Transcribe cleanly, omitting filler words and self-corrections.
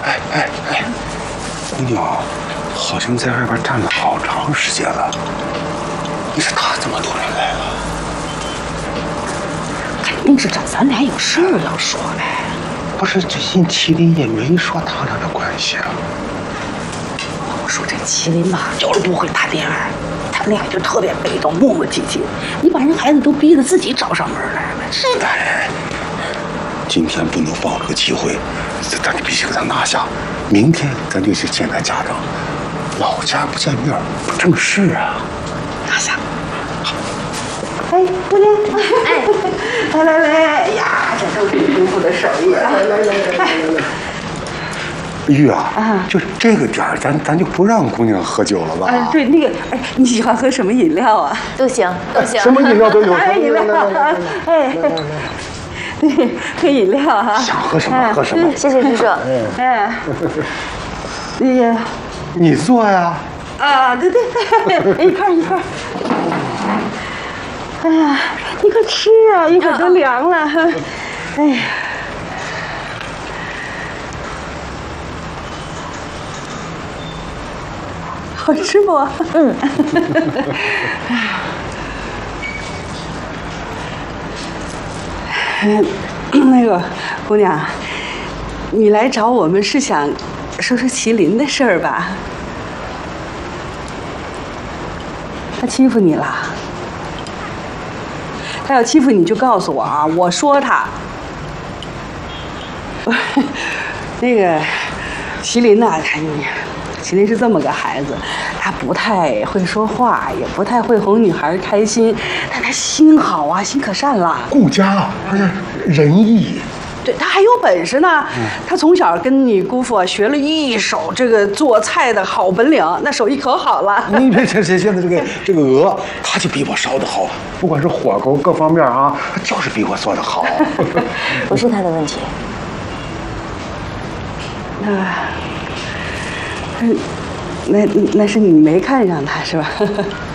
哎，姑娘，好像在外边站了好长时间了。你说他怎么突然来了？ 肯定是找咱俩有事儿要说呗。 不是，最近麒麟也没说他俩的关系啊。 我说这麒麟吧，就是不会谈恋爱，谈恋爱就特别被动，磨磨唧唧。你把人孩子都逼得自己找上门来了，这个。 今天不能放这个机会，咱就必须给他拿下。明天咱就去见他家长，老家不见面不正事啊。 拿下。 哎，姑娘，哎，来，呀，这都是师傅的手艺啊！来。 玉啊，就是这个点儿，咱就不让姑娘喝酒了吧？ 对，那个，哎，你喜欢喝什么饮料啊？ 都行。 什么饮料都有。 哎，饮料，哎，对，喝饮料哈。 想喝什么喝什么。 谢谢叔叔。 哎，那个， 你做呀？ 啊，对，一块。哎呀，你快吃啊，一会儿都凉了。哎呀。好吃不？那个姑娘，你来找我们是想说麒麟的事儿吧？他欺负你了？他要欺负你就告诉我啊，我说他。那个麒麟呐，麒麟是这么个孩子，他不太会说话，也不太会哄女孩开心，但他心好啊，心可善了， 顾家而且仁义。 对，他还有本事呢。他从小跟你姑父学了一手这个做菜的好本领，那手艺可好了。 你别现在这个鹅，他就比我烧的好，不管是火候各方面啊，他就是比我做的好。 不是他的问题。 那是你没看上他是吧？